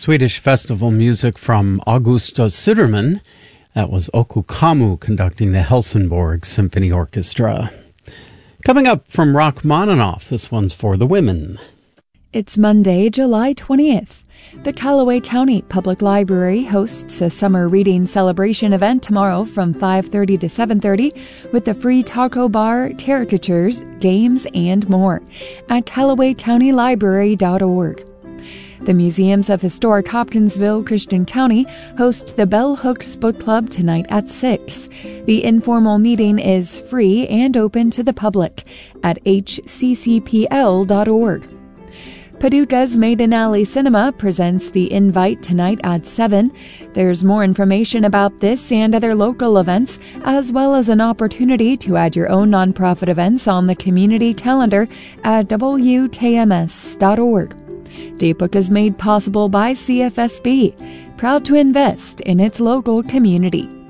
Swedish festival music from Augusta Söderman. That was Okukamu conducting the Helsingborg Symphony Orchestra. Coming up from Rachmaninoff, this one's for the women. It's Monday, July 20th. The Callaway County Public Library hosts a summer reading celebration event tomorrow from 5:30 to 7:30 with a free taco bar, caricatures, games, and more at CallawayCountyLibrary.org. The Museums of Historic Hopkinsville Christian County host the Bell Hooks Book Club tonight at 6. The informal meeting is free and open to the public at hccpl.org. Paducah's Maiden Alley Cinema presents The Invite tonight at 7. There's more information about this and other local events, as well as an opportunity to add your own nonprofit events on the community calendar at wkms.org. Datebook is made possible by CFSB, proud to invest in its local community.